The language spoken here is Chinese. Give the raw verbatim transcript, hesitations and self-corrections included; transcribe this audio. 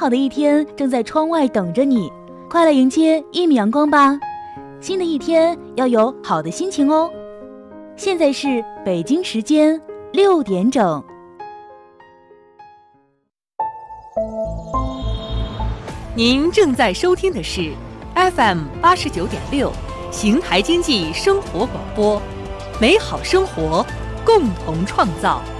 好的一天正在窗外等着你，快来迎接一米阳光吧！新的一天要有好的心情哦。现在是北京时间六点整。 您正在收听的是 F M 八十九点六邢台经济生活广播，美好生活共同创造。